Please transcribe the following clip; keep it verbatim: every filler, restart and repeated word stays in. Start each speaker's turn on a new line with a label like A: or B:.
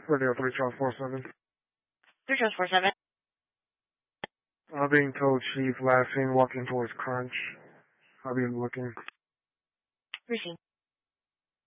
A: Radio three Charles four seven.
B: three Charles four seven.
A: I'm being told Chief last seen walking towards Crunch. I'll be looking.
B: Receive.